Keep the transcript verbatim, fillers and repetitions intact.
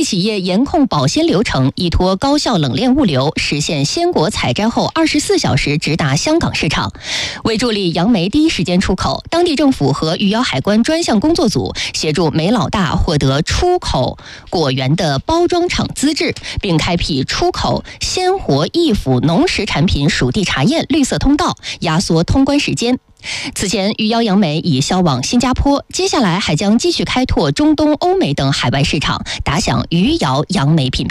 企业严控保鲜流程，依托高效冷链物流，实现鲜果采摘后二十四小时直达香港市场。为助力杨梅第一时间出口，当地政府和余姚海关专项工作组协助梅老大获得出口果园的包装厂资质，并开辟出口鲜活易腐农食产品属地查验绿色通道，压缩通关时间。此前，余姚杨梅已销往新加坡，接下来还将继续开拓中东、欧美等海外市场，打响余姚杨梅品牌。